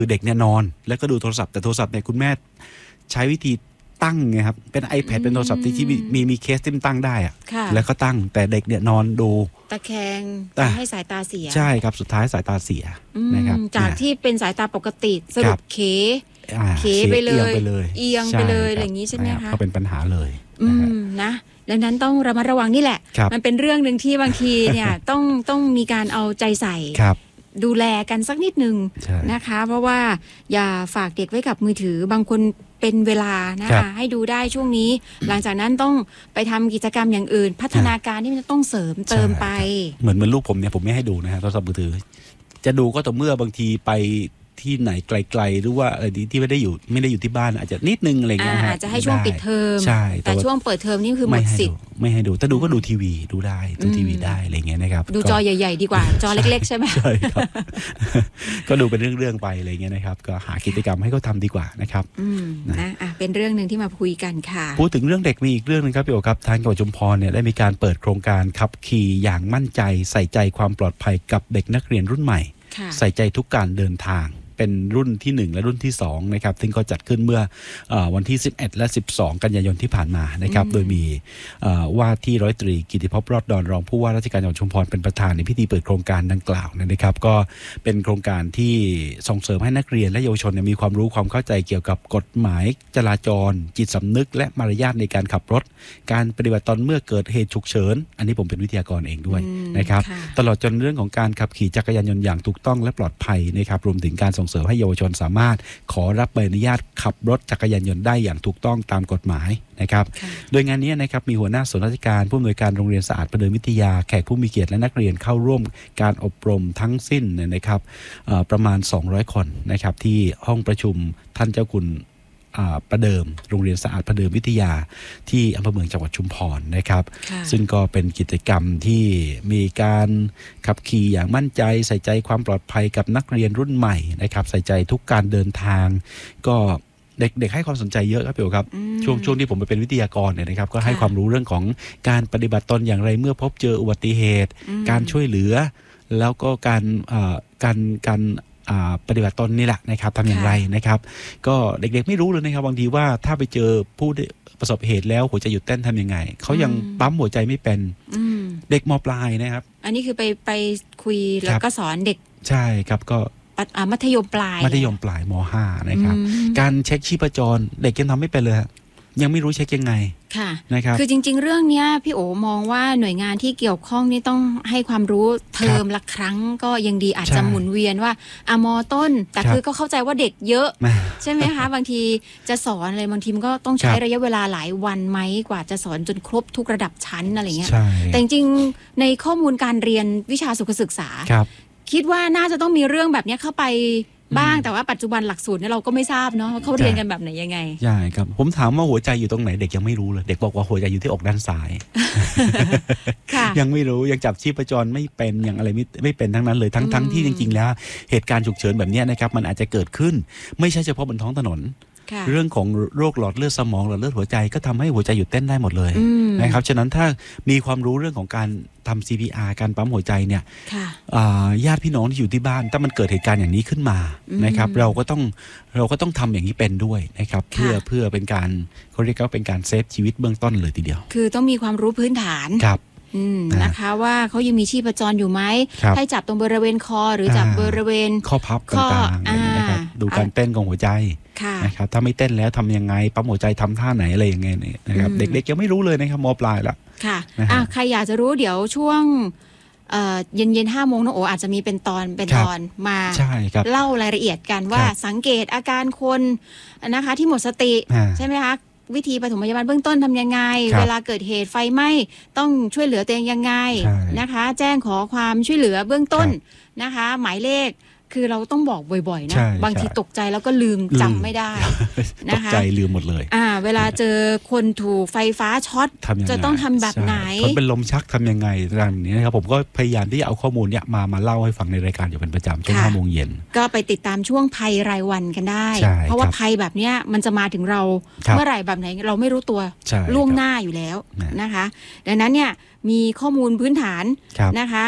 คือเด็กเนี่ยนอนแล้วก็ดูโทรศัพท์แต่โทรศัพท์เนี่ยคุณแม่ใช้วิธีตั้งไงครับเป็น iPad เป็นโทรศัพท์ที่มีเคสที่ตั้งได้อะแล้วก็ตั้งแต่เด็กเนี่ยนอนดูตะแคงทำให้สายตาเสียใช่ครับสุดท้ายสายตาเสียนะครับจากที่เป็นสายตาปกติสรุปเขไปเลยเอียงไปเลยอะไรอย่างนี้ใช่ไหมคะก็เป็นปัญหาเลยนะดังนั้นต้องระมัดระวังนี่แหละมันเป็นเรื่องหนึ่งที่บางทีเนี่ยต้องมีการเอาใจใส่ดูแลกันสักนิดนึงนะคะเพราะว่าอย่าฝากเด็กไว้กับมือถือบางคนเป็นเวลานะคะให้ดูได้ช่วงนี้หลังจากนั้นต้องไปทำกิจกรรมอย่างอื่นพัฒนาการที่มันจะต้องเสริมเติมไปเหมือนลูกผมเนี่ยผมไม่ให้ดูนะฮะโทรศัพท์มือถือจะดูก็ต่อเมื่อบางทีไปที่ไหนไกลๆหรือว่าที่ไม่ได้อยู่ที่บ้านอาจจะนิดนึงอะไรเงี้ยอาจจะให้ช่วงปิดเทอมแต่ช่วงเปิดเทอมนี่คือหมดสิทธิ์ไม่ให้ดูถ้าดูก็ดูทีวีดูได้ดูทีวีได้อะไรเงี้ยนะครับดูจอใหญ่ๆดีกว่าจอเล็กๆใช่ไหมใช่ครับก็ดูเป็นเรื่องๆไปอะไรเงี้ยนะครับก็หากิจกรรมให้เขาทำดีกว่านะครับนะเป็นเรื่องนึงที่มาคุยกันค่ะพูดถึงเรื่องเด็กมีอีกเรื่องนึงครับพี่โอครับทางจังหวัดชุมพรเนี่ยได้มีการเปิดโครงการขับขี่อย่างมั่นใจใส่ใจความปลอดภัยกับเด็กนักเรียนรุ่นใหม่ใส่ใจทุกการเดินทางเป็นรุ่นที่1และรุ่นที่2นะครับซึ่งก็จัดขึ้นเมื่อวันที่11และ12กันยายนที่ผ่านมานะครับโดยมีว่าที่ร้อยตรีกิติภพรอดดอนรองผู้ว่าราชการจังหวัดชุมพรเป็นประธานในพิธีเปิดโครงการดังกล่าวนะครับก็เป็นโครงการที่ส่งเสริมให้นักเรียนและเยาวชนมีความรู้ความเข้าใจเกี่ยวกับกฎหมายจราจรจิตสำนึกและมารยาทในการขับรถการปฏิบัติตนเมื่อเกิดเหตุฉุกเฉินอันนี้ผมเป็นวิทยากรเองด้วยนะครับตลอดจนเรื่องของการขับขี่จักรยานยนต์อย่างถูกต้องและปลอดภัยนะครับรวมถึงการส่งเสริมให้เยาวชนสามารถขอรับใบอนุญาตขับรถจักรยานยนต์ได้อย่างถูกต้องตามกฎหมายนะครับโดยงานนี้นะครับมีหัวหน้าส่วนราชการผู้อำนวยการโรงเรียนสะอาดประเดิมวิทยาแขกผู้มีเกียรติและนักเรียนเข้าร่วมการอบรมทั้งสิ้นนะครับประมาณ200คนนะครับที่ห้องประชุมท่านเจ้าคุณประเดิมโรงเรียนสะอาดประเดิมวิทยาที่อำเภอเมืองจังหวัดชุมพรนะครับซึ่งก็เป็นกิจกรรมที่มีการขับขี่อย่างมั่นใจใส่ใจความปลอดภัยกับนักเรียนรุ่นใหม่นะครับใส่ใจทุกการเดินทางก็เด็กๆให้ความสนใจเยอะครับพี่โอครับช่วงที่ผมไปเป็นวิทยากรเนี่ยนะครับก็ให้ความรู้เรื่องของการปฏิบัติตนอย่างไรเมื่อพบเจออุบัติเหตุการช่วยเหลือแล้วก็การปฏิบัติตนนี่แหละนะครับทำอย่างไรนะครับก็เด็กๆไม่รู้เลยนะครับบางทีว่าถ้าไปเจอผู้ประสบเหตุแล้วหัวใจหยุดเต้นทำยังไงเขายังปั๊มหัวใจไม่เป็นเด็กม.ปลายนะครับอันนี้คือไปคุยแล้วก็สอนเด็กใช่ครับก็มัธยมปลายมม.5 นะครับการเช็คชีพจรเด็กยังทำไม่เป็นเลยยังไม่รู้เช็คยังไงค่ะนะครับคือจริงๆเรื่องนี้พี่โอมองว่าหน่วยงานที่เกี่ยวข้องนี่ต้องให้ความรู้เทอมละครั้งก็ยังดีอาจจะหมุนเวียนว่าม.ต้นแต่คือก็เข้าใจว่าเด็กเยอะใช่ไหมคะบางทีจะสอนอะไรบางทีมันก็ต้องใช้ระยะเวลาหลายวันไหมกว่าจะสอนจนครบทุกระดับชั้นอะไรเงี้ยแต่จริงๆในข้อมูลการเรียนวิชาสุขศึกษาคิดว่าน่าจะต้องมีเรื่องแบบนี้เข้าไปบ้างแต่ว่าปัจจุบันหลักสูตรเนี่ยเราก็ไม่ทราบเนาะเขาเรียนกันแบบไหนยังไงใช่ครับผมถามว่าหัวใจอยู่ตรงไหนเด็กยังไม่รู้เลยเด็กบอกว่าหัวใจอยู่ที่อกด้านซ้าย ยังไม่รู้ยังจับชีพจรไม่เป็นอย่างอะไรไม่เป็นทั้งนั้นเลยทั้งที่จริงๆแล้วเหตุการณ์ฉุกเฉินแบบนี้นะครับมันอาจจะเกิดขึ้นไม่ใช่เฉพาะบนท้องถนนเรื่องของโรคหลอดเลือดสมองหลอดเลือดหัวใจก็ทำให้หัวใจหยุดเต้นได้หมดเลยนะครับฉะนั้นถ้ามีความรู้เรื่องของการทำ CPR การปั๊มหัวใจเนี่ยญาติพี่น้องที่อยู่ที่บ้านถ้ามันเกิดเหตุการณ์อย่างนี้ขึ้นมานะครับเราก็ต้องทำอย่างนี้เป็นด้วยนะครับเพื่อเป็นการเขาเรียกว่าเป็นการเซฟชีวิตเบื้องต้นเลยทีเดียวคือต้องมีความรู้พื้นฐานนะคะว่าเขายังมีชีพจรอยู่ไหมให้จับตรงบริเวณคอหรือจับบริเวณข้อพับต่างๆนะครับดูการเต้นของหัวใจนะครับถ้าไม่เต้นแล้วทำยังไงปั๊มหัวใจทำท่าไหนอะไรอย่างเงี้ยนะครับเด็กๆยังไม่รู้เลยนะครับม.ปลายแล้วค่ะใครอยากจะรู้เดี๋ยวช่วงเย็น5 โมงน้องโออาจจะมีเป็นตอนมาเล่ารายละเอียดกันว่าสังเกตอาการคนนะคะที่หมดสติใช่ไหมคะวิธีปฐมพยาบาลเบื้องต้นทำยังไงเวลาเกิดเหตุไฟไหม้ต้องช่วยเหลือตัวเองยังไงนะคะแจ้งขอความช่วยเหลือเบื้องต้นนะคะหมายเลขคือเราต้องบอกบ่อยๆนะบางทีตกใจแล้วก็ลืมจำไม่ได้นะคะตกใจลืมหมดเลยเวลาเจอคนถูกไฟฟ้าช็อตจะต้องทำแบบไหนคนเป็นลมชักทำยังไงแบบนี้นะครับผมก็พยายามที่จะเอาข้อมูลเนี่ยมาเล่าให้ฟังในรายการอยู่เป็นประจำช่วง5 โมงเย็นก็ไปติดตามช่วงภัยรายวันกันได้เพราะว่าภัยแบบนี้มันจะมาถึงเราเมื่อไหร่แบบไหนเราไม่รู้ตัวล่วงหน้าอยู่แล้วนะคะดังนั้นเนี่ยมีข้อมูลพื้นฐานนะคะ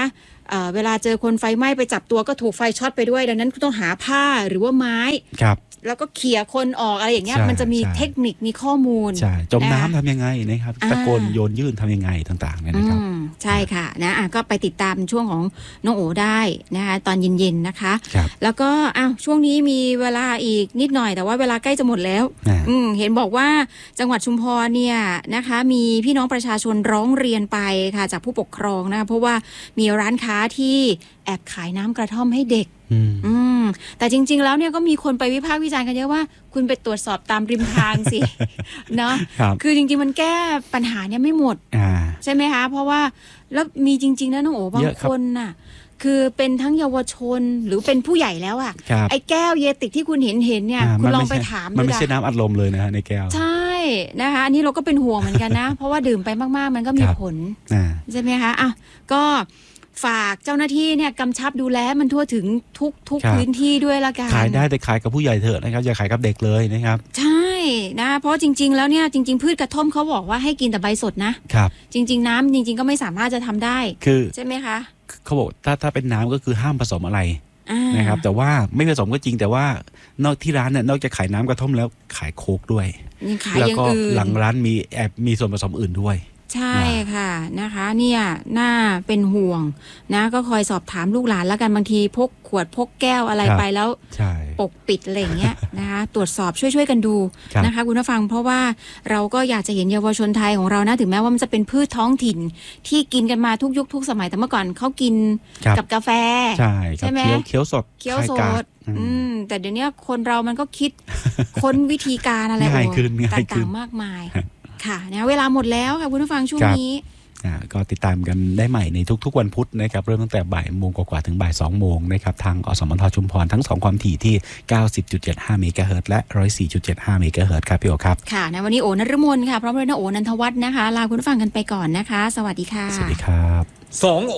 เวลาเจอคนไฟไหม้ไปจับตัวก็ถูกไฟช็อตไปด้วยดังนั้นต้องหาผ้าหรือว่าไม้แล้วก็เขี่ยคนออกอะไรอย่างเงี้ยมันจะมีเทคนิคมีข้อมูลใช่จมน้ำทำยังไงนะครับตะโกนโยนยื่นทำยังไงต่างๆเนี่ยนะครับใช่ค่ะนะก็ไปติดตามช่วงของน้องโอได้นะคะตอนเย็นๆนะคะแล้วก็ช่วงนี้มีเวลาอีกนิดหน่อยแต่ว่าเวลาใกล้จะหมดแล้วเห็นบอกว่าจังหวัดชุมพรเนี่ยนะคะมีพี่น้องประชาชนร้องเรียนไปค่ะจากผู้ปกครองนะคะเพราะว่ามีร้านค้าที่แอบขายน้ำกระท่อมให้เด็กแต่จริงๆแล้วเนี่ยก็มีคนไปวิพากษ์วิจารณ์กันเยอะว่าคุณไปตรวจสอบตามริมทางสิ เนาะ คือจริงๆมันแก้ปัญหาเนี่ยไม่หมดใช่ไหมคะเพราะว่าแล้วมีจริงๆนะน้องโอ๋บางคนน่ะคือเป็นทั้งเยาวชนหรือเป็นผู้ใหญ่แล้วอ่ะไอ้แก้วเยติกที่คุณเห็นเนี่ยคุณลองไปถามดูมันไม่ใช่น้ำอัดลมเลยนะในแก้วใช่นะคะอันนี้เราก็เป็นห่วงเหมือนกันนะเพราะว่าดื่มไปมากๆมันก็มีผลใช่ไหมคะก็ฝากเจ้าหน้าที่เนี่ยกำชับดูแลมันทั่วถึงทุกพื้นที่ด้วยละกันขายได้แต่ขายกับผู้ใหญ่เถอะนะครับอย่าขายกับเด็กเลยนะครับใช่นะเพราะจริงๆแล้วเนี่ยจริงๆพืชกระท่อมเขาบอกว่าให้กินแต่ใบสดนะครับจริงๆน้ำจริงๆก็ไม่สามารถจะทำได้คือใช่ไหมคะเขาบอกถ้าเป็นน้ำก็คือห้ามผสมอะไรนะครับแต่ว่าไม่ผสมก็จริงแต่ว่านอกที่ร้านเนี่ยนอกจากขายน้ำกระท่อมแล้วขายโค้กด้วยแล้วก็หลังร้านมีส่วนผสมอื่นด้วยใช่ค่ะนะคะเนี่ยน่าเป็นห่วงนะก็คอยสอบถามลูกหลานแล้วกันบางทีพกขวดพกแก้วอะไรไปแล้วปกปิดอะไรอย่างเงี้ยนะคะตรวจสอบช่วยกันดูนะคะคุณผู้ฟังเพราะว่าเราก็อยากจะเห็นเยาวชนไทยของเรานะถึงแม้ว่ามันจะเป็นพืชท้องถิ่นที่กินกันมาทุกยุคทุกสมัยแต่เมื่อก่อนเขากินกับกาแฟใช่ไหมเคี้ยวสดแต่เดี๋ยวนี้คนเรามันก็คิดค้นวิธีการอะไรต่างๆมากมายค่ะนะเวลาหมดแล้วค่ะคุณผู้ฟังช่วงนี้ก็ติดตามกันได้ใหม่ในทุกๆวันพุธนะครับเริ่มตั้งแต่บ่ายโมงกว่าถึงบ่าย2โมงนะครับทางอสมทชุมพรทั้ง2ความถี่ที่ 90.75 เมกะเฮิรตซ์และ 104.75 เมกะเฮิรตซ์ครับพี่โอครับค่ะนะวันนี้โอนฤมลค่ะพร้อมด้วยน้าโอนันทวัฒน์นะคะลาคุณผู้ฟังกันไปก่อนนะคะสวัสดีค่ะสวัสดีครับ 2โอ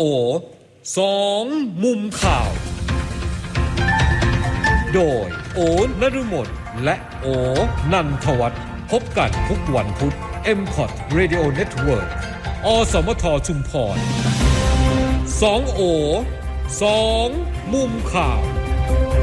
2มุมข่าวโดยโอนฤมลและโอนันทวัฒน์พบกันทุกวันพุธ MCOT Radio Network อสมทชุมพร2โอ2มุมข่าว